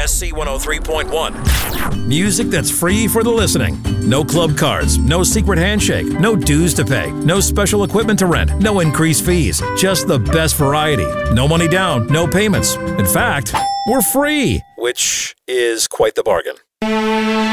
WSC 103.1. Music that's free for the listening. No club cards, no secret handshake, no dues to pay, no special equipment to rent, no increased fees. Just the best variety. No money down, no payments. In fact, we're free, which is quite the bargain.